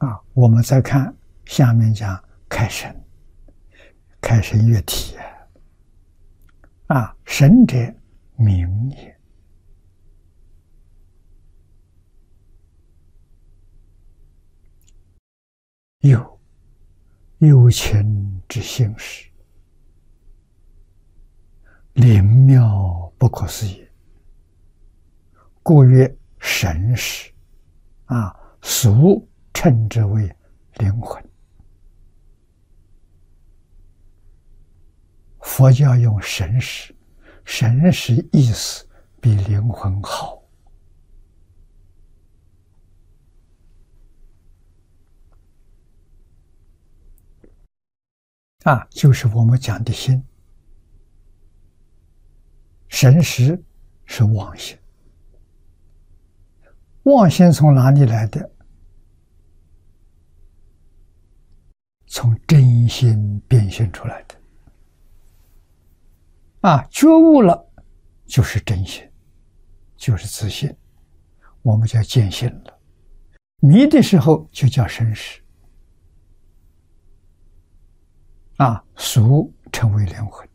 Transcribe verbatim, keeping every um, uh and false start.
啊，我们再看下面讲开神，开神悦体啊，神者明也。有有情之心识，灵妙不可思议，故曰神识。啊，俗称之为灵魂。佛教用神识，神识意思比灵魂好。啊，就是我们讲的心。神识是妄心，妄心从哪里来的？从真心变现出来的。啊，觉悟了就是真心，就是自信，我们叫见性了。迷的时候就叫神识。啊，俗称为灵魂。